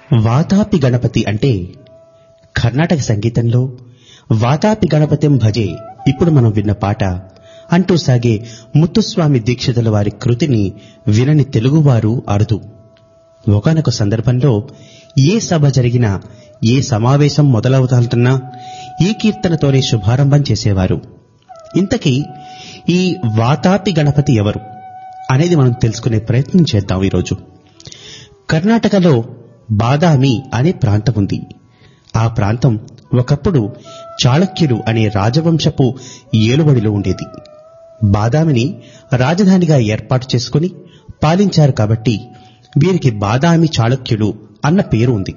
వాతాపి గణపతి అంటే కర్ణాటక సంగీతంలో వాతాపి గణపతిం భజే ఇప్పుడు మనం విన్న పాట అంటూ సాగే ముత్తుస్వామి దీక్షితుల వారి కృతిని వినని తెలుగువారు అరుదు. ఒకానొక సందర్భంలో ఏ సభ జరిగినా, ఏ సమావేశం మొదలవుతున్నా ఈ కీర్తనతోనే శుభారంభం చేసేవారు. ఇంతకీ ఈ వాతాపి గణపతి ఎవరు అనేది మనం తెలుసుకునే ప్రయత్నం చేద్దాం ఈరోజు. కర్ణాటకలో బాదామి అనే ప్రాంతం ఉంది. ఆ ప్రాంతం ఒకప్పుడు చాళుక్యులు అనే రాజవంశపు ఏలుబడిలో ఉండేది. బాదామిని రాజధానిగా ఏర్పాటు చేసుకుని పాలించారు కాబట్టి వీరికి బాదామి చాళుక్యులు అన్న పేరు ఉంది.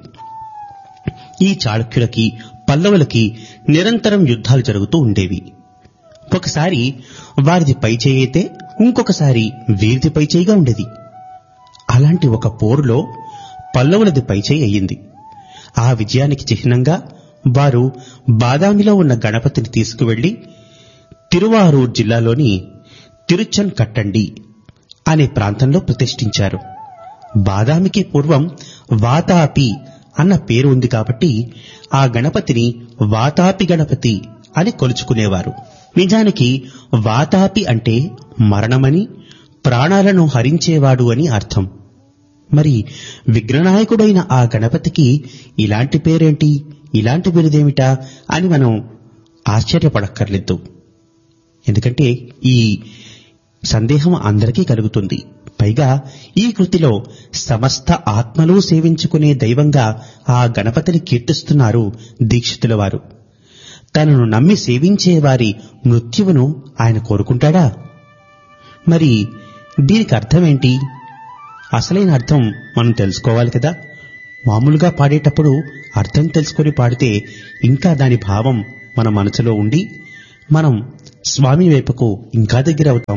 ఈ చాళుక్యులకి పల్లవులకి నిరంతరం యుద్ధాలు జరుగుతూ ఉండేవి. ఒకసారి వారిది పైచేయి అయితే ఇంకొకసారి వీరిది పైచేయిగా ఉండేది. అలాంటి ఒక పోరులో పల్లవులది పైచేయి అయ్యింది. ఆ విజయానికి చిహ్నంగా వారు బాదామిలో ఉన్న గణపతిని తీసుకువెళ్లి తిరువారూర్ జిల్లాలోని తిరుచన్ కట్టండి అనే ప్రాంతంలో ప్రతిష్ఠించారు. బాదామికి పూర్వం వాతాపి అన్న పేరు ఉంది కాబట్టి ఆ గణపతిని వాతాపి గణపతి అని కొలుచుకునేవారు. నిజానికి వాతాపి అంటే మరణమని, ప్రాణాలను హరించేవాడు అని అర్థం. మరి విఘ్ననాయకుడైన ఆ గణపతికి ఇలాంటి పేరేంటి, ఇలాంటి బిరుదేమిటా అని మనం ఆశ్చర్యపడక్కర్లేదు. ఎందుకంటే ఈ సందేహం అందరికీ కలుగుతుంది. పైగా ఈ కృతిలో సమస్త ఆత్మలు సేవించుకునే దైవంగా ఆ గణపతిని కీర్తిస్తున్నారు దీక్షితుల వారు. తనను నమ్మి సేవించే వారి మృత్యువును ఆయన కోరుకుంటాడా? మరి దీనికి అర్థమేంటి? అసలైన అర్థం మనం తెలుసుకోవాలి కదా. మామూలుగా పాడేటప్పుడు అర్థం తెలుసుకొని పాడితే ఇంకా దాని భావం మన మనసులో ఉండి మనం స్వామి వైపుకు ఇంకా దగ్గర అవుతాం.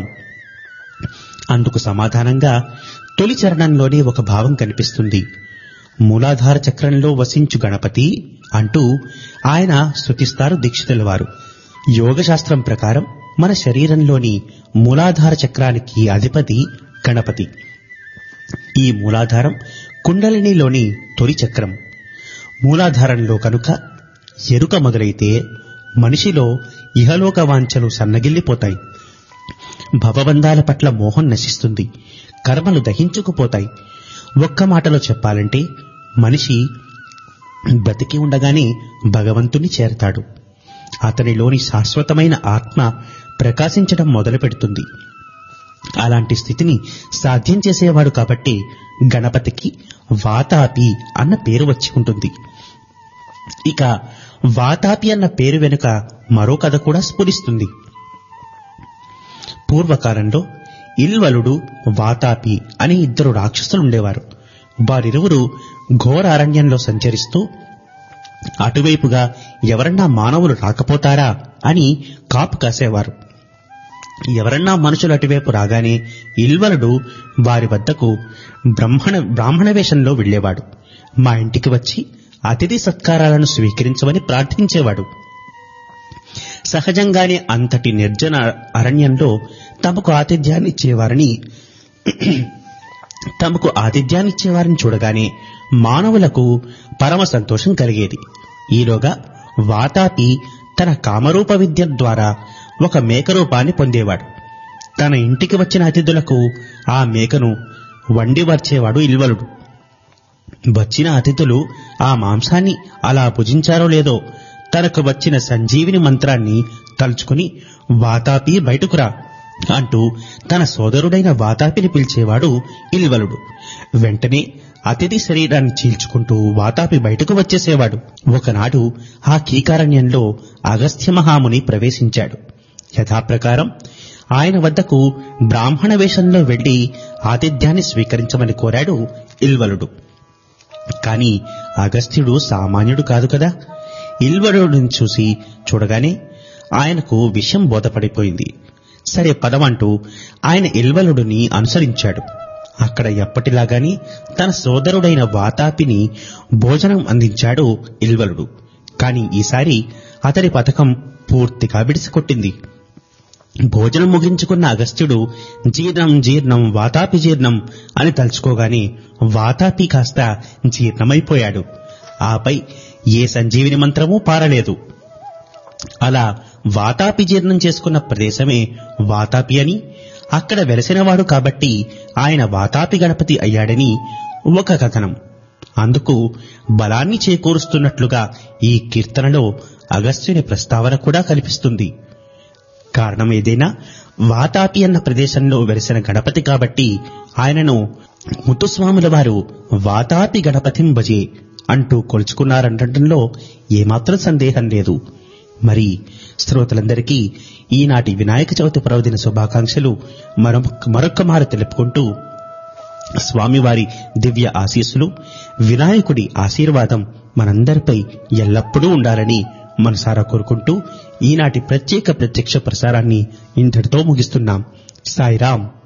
అందుకు సమాధానంగా తొలి చరణంలోనే ఒక భావం కనిపిస్తుంది. మూలాధార చక్రంలో వసించు గణపతి అంటూ ఆయన స్తుతిస్తారు దీక్షితుల వారు. యోగశాస్త్రం ప్రకారం మన శరీరంలోని మూలాధార చక్రానికి అధిపతి గణపతి. ఈ మూలాధారం కుండలినిలోని తొలి చక్రం. మూలాధారంలో కనుక ఎరుక మొదలైతే మనిషిలో ఇహలోక వాంఛలు సన్నగిల్లిపోతాయి. భవబంధాల పట్ల మోహం నశిస్తుంది. కర్మలు దహించుకుపోతాయి. ఒక్క మాటలో చెప్పాలంటే మనిషి బతికి ఉండగానే భగవంతుని చేరతాడు. అతనిలోని శాశ్వతమైన ఆత్మ ప్రకాశించడం మొదలు పెడుతుంది. అలాంటి స్థితిని సాధ్యం చేసేవాడు కాబట్టి గణపతికి వాతాపి అన్న పేరు వచ్చి ఉంటుంది. ఇక వాతాపి అన్న పేరు వెనుక మరో కథ కూడా స్ఫురిస్తుంది. పూర్వకాలంలో ఇల్వలుడు, వాతాపి అనే ఇద్దరు రాక్షసులుండేవారు. వారిరువురు ఘోర అరణ్యంలో సంచరిస్తూ అటువైపుగా ఎవరన్నా మానవులు రాకపోతారా అని కాపు కాసేవారు. ఎవరన్నా మనుషులు అటువైపు రాగానే ఇల్వలుడు వారి వద్దకు బ్రాహ్మణ వేషంలో వెళ్లేవాడు. మా ఇంటికి వచ్చి అతిథి సత్కారాలను స్వీకరించమని ప్రార్థించేవాడు. సహజంగానే అంతటి నిర్జన అరణ్యంలో తమకు ఆతిథ్యాన్నిచ్చేవారిని చూడగానే మానవులకు పరమ సంతోషం కలిగేది. ఈలోగా వాతాపి తన కామరూప విద్య ద్వారా ఒక మేక రూపాన్ని పొందేవాడు. తన ఇంటికి వచ్చిన అతిథులకు ఆ మేకను వండి వచ్చేవాడు ఇల్వలుడు. వచ్చిన అతిథులు ఆ మాంసాన్ని అలా భుజించారో లేదో తనకు వచ్చిన సంజీవిని మంత్రాన్ని తలుచుకుని వాతాపి బయటకురా అంటూ తన సోదరుడైన వాతాపిని పిలిచేవాడు ఇల్వలుడు. వెంటనే అతిథి శరీరాన్ని చీల్చుకుంటూ వాతాపి బయటకు వచ్చేసేవాడు. ఒకనాడు ఆ కీకారణ్యంలో అగస్త్య మహాముని ప్రవేశించాడు. యథాప్రకారం ఆయన వద్దకు బ్రాహ్మణ వేషంలో వెళ్లి ఆతిథ్యాన్ని స్వీకరించమని కోరాడు ఇల్వలుడు. కాని అగస్త్యుడు సామాన్యుడు కాదు కదా. ఇల్వలుడిని చూడగానే ఆయనకు విషయం బోధపడిపోయింది. సరే పదమంటూ ఆయన ఇల్వలుడిని అనుసరించాడు. అక్కడ ఎప్పటిలాగాని తన సోదరుడైన వాతాపిని భోజనం అందించాడు ఇల్వలుడు. కాని ఈసారి అతడి పథకం పూర్తిగా బిడిసికొట్టింది. భోజనం ముగించుకున్న అగస్త్యుడు జీర్ణం జీర్ణం వాతాపి జీర్ణం అని తలుచుకోగానే వాతాపి కాస్త జీర్ణమైపోయాడు. ఆపై ఏ సంజీవిని మంత్రమూ పారలేదు. అలా వాతాపి జీర్ణం చేసుకున్న ప్రదేశమే వాతాపి అని, అక్కడ వెలసినవాడు కాబట్టి ఆయన వాతాపి గణపతి అయ్యాడని ఒక కథనం. అందుకు బలాన్ని చేకూరుస్తున్నట్లుగా ఈ కీర్తనలో అగస్త్యుని ప్రస్తావన కూడా కనిపిస్తుంది. కారణం ఏదైనా వాతాపి అన్న ప్రదేశంలో వెలిసిన గణపతి కాబట్టి ఆయనను ముత్తుస్వాముల వారు వాతాపి గణపతిం భజే అంటూ కొలుచుకున్నారంటంలో ఏమాత్రం సందేహం లేదు. మరి శ్రోతలందరికీ ఈనాటి వినాయక చవితి పర్వదిన శుభాకాంక్షలు మరొక్క మారు తెలుపుకుంటూ స్వామివారి దివ్య ఆశీస్సులు, వినాయకుడి ఆశీర్వాదం మనందరిపై ఎల్లప్పుడూ ఉండాలని మనసారా కోరుకుంటూ ఈనాటి ప్రత్యక్ష ప్రసారాన్ని ఇంతటితో ముగిస్తున్నాం. సాయిరాం.